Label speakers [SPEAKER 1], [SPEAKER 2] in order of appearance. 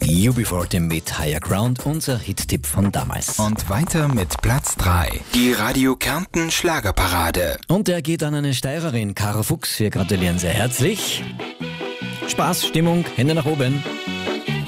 [SPEAKER 1] UB40 mit Higher Ground, unser Hit-Tipp von damals.
[SPEAKER 2] Und weiter mit Platz 3. Die Radio Kärnten Schlagerparade.
[SPEAKER 1] Und der geht an eine Steirerin, Caro Fuchs. Wir gratulieren sehr herzlich. Spaß, Stimmung, Hände nach oben.